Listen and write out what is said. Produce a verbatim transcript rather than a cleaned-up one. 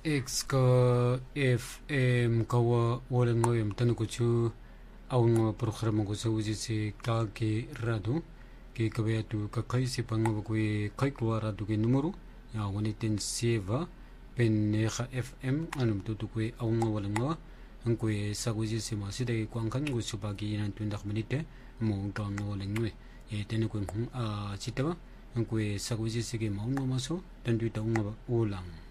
X ka F M kawa wala ngoyam tanu kuchu aun programa ko sa uji se ka ke radu ke kabaya tu ka kai se panga ko kai ko radu ke numero ya woni ten seva pen neha F M anum tu tu ko aun wala ngo ang ko sa uji se ma sida ko ang kan go su bagi nan tu ndak minute mo ka ngo wala ngwe e ten ko a chitaba ang ko sa uji se ke ma ngo maso tan tu ta ngo ulang